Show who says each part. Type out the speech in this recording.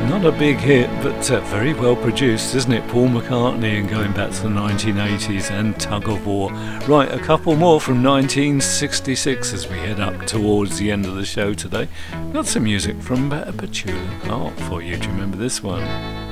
Speaker 1: Not a big hit, but very well produced, isn't it? Paul McCartney, and going back to the 1980s, and Tug of War. Right, a couple more from 1966 as we head up towards the end of the show today. Got some music from Petula Clark for you. Do you remember this one?